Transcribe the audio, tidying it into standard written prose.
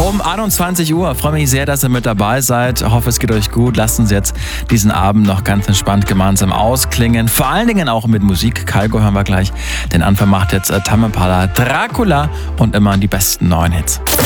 um 21 Uhr. Freue mich sehr, dass ihr mit dabei seid. Hoffe, es geht euch gut. Lasst uns jetzt diesen Abend noch ganz entspannt gemeinsam ausklingen. Vor allen Dingen auch mit Musik. Kygo hören wir gleich. Den Anfang macht jetzt Tame Impala, Dracula und immer die besten neuen Hits.